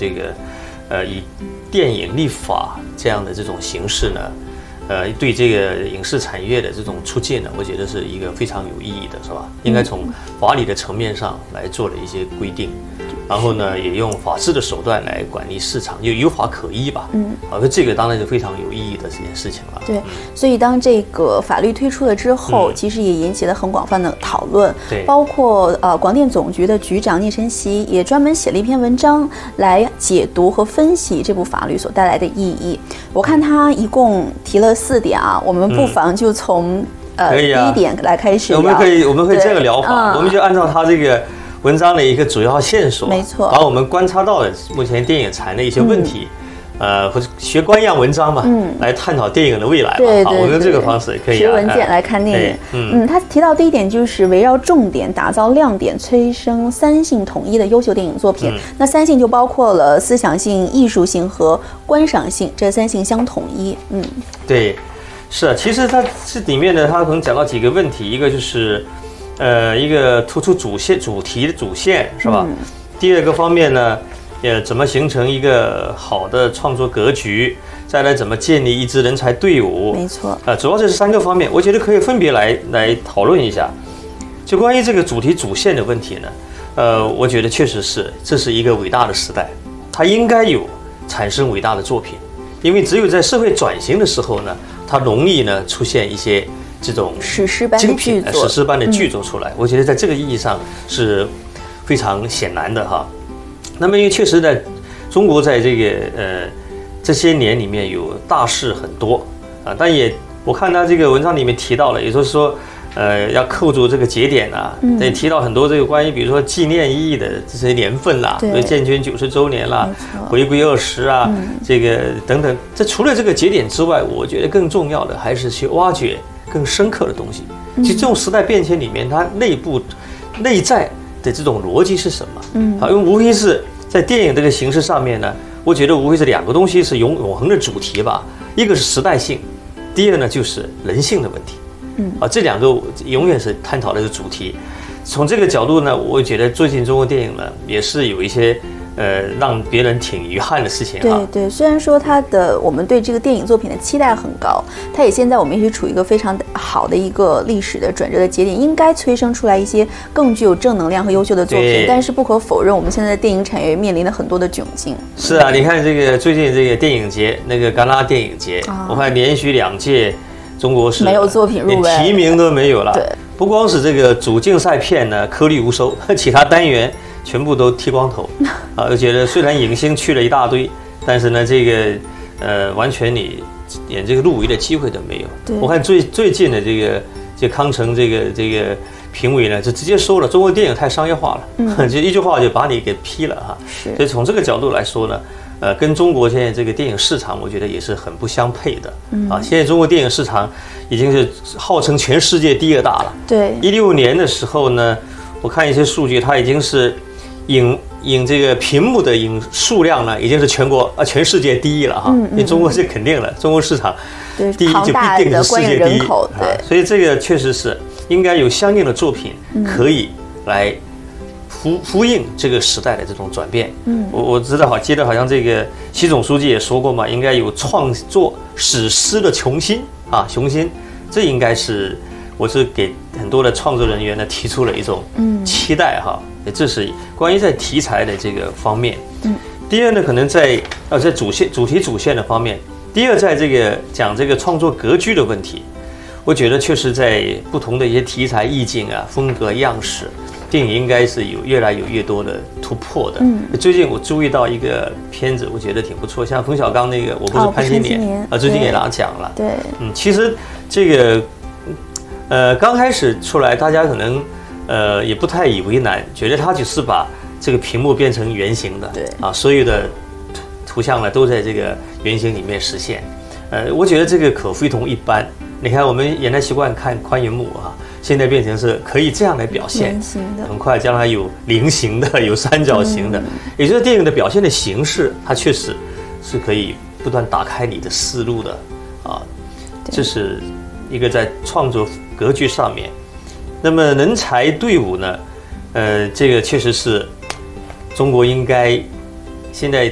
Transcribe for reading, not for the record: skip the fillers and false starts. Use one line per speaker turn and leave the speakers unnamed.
这个以电影立法这样的这种形式呢，对这个影视产业的这种促进呢，我觉得是一个非常有意义的，是吧？应该从法理的层面上来做的一些规定，然后呢，也用法治的手段来管理市场，有法可依吧。这个当然是非常有意义的这件事情了。
对，所以当这个法律推出了之后，其实也引起了很广泛的讨论。
对，
包括广电总局的局长聂晨曦也专门写了一篇文章来解读和分析这部法律所带来的意义。我看他一共提了4点啊，我们不妨就从第一点来开始聊。
我们可以这个聊法，我们就按照他这个文章的一个主要线索，
没错，
把我们观察到的目前电影产的一些问题，或者学官样文章嘛，来探讨电影的未来吧。
对，
我用这个方式可以
学文件来看电影。他提到第一点就是围绕重点打造亮点，催生3性统一的优秀电影作品。那3性就包括了思想性、艺术性和观赏性，这3性相统一。
对，是啊，其实它这里面呢，它可能讲到几个问题，一个就是一个突出主题的主线是吧？第二个方面呢，怎么形成一个好的创作格局？再来怎么建立一支人才队伍？
没错。
主要这是3个方面，我觉得可以分别来讨论一下。就关于这个主题主线的问题呢，我觉得确实是这是一个伟大的时代，它应该有产生伟大的作品，因为只有在社会转型的时候呢，它容易呢出现一些这种
史诗般的剧作
出来。我觉得在这个意义上是非常显然的哈。那么因为确实在中国在这个这些年里面有大事很多啊，但也我看他这个文章里面提到了，也就是说要扣住这个节点啊，也提到很多这个关于比如说纪念意义的这些年份啦，比如建军90周年啦，回归20啊，这个等等。这除了这个节点之外，我觉得更重要的还是去挖掘更深刻的东西。其实这种时代变迁里面，它内在的这种逻辑是什么？因为无非是在电影这个形式上面呢，我觉得无非是2个东西是永恒的主题吧，一个是时代性，第二呢就是人性的问题。这2个永远是探讨的主题。从这个角度呢，我觉得最近中国电影呢也是有一些让别人挺遗憾的事情啊。
对，虽然说我们对这个电影作品的期待很高，它也现在我们也是处于一个非常好的一个历史的转折的节点，应该催生出来一些更具有正能量和优秀的作品。但是不可否认，我们现在的电影产业面临了很多的窘境。
是啊，你看这个最近这个电影节，那个戛纳电影节，我看连续2届中国是
没有作品入围，
连提名都没有了。
对，
不光是这个主竞赛片呢颗粒无收，其他单元全部都剃光头啊！我觉得虽然影星去了一大堆，但是呢，这个完全你连这个入围的机会都没有。我看最近的这康城这个评委呢，就直接说了，中国电影太商业化了，就一句话就把你给批了哈。所以从这个角度来说呢，跟中国现在这个电影市场，我觉得也是很不相配的啊。现在中国电影市场已经是号称全世界第2大了。
对
，16年的时候呢，我看一些数据，它已经是影这个屏幕的影数量呢，已经是全世界第1了哈。因为中国是肯定了，中国市场第1就必定是世界第1。
对，
所以这个确实是应该有相应的作品可以来呼应这个时代的这种转变。我记得好像这个习总书记也说过嘛，应该有创作史诗的雄心，这应该是我是给很多的创作人员呢提出了一种期待哈。这是关于在题材的这个方面。第二呢，可能在主题主线的方面。第二，在这个讲这个创作格局的问题，我觉得确实在不同的一些题材意境啊、风格样式，电影应该是有越来越多的突破的。最近我注意到一个片子，我觉得挺不错，像冯小刚那个《我不是潘金莲》最近也拿奖了。
对，
其实这个刚开始出来，大家可能也不太以为难，觉得他只是把这个屏幕变成圆形的，
对
啊，所有的图像呢都在这个圆形里面实现。我觉得这个可非同一般。你看，我们原来习惯看宽银幕啊，现在变成是可以这样来表现，很快将来有菱形的，有三角形的，也就是电影的表现的形式，它确实是可以不断打开你的思路的啊。这是一个在创作格局上面。那么人才队伍呢？这个确实是中国应该现在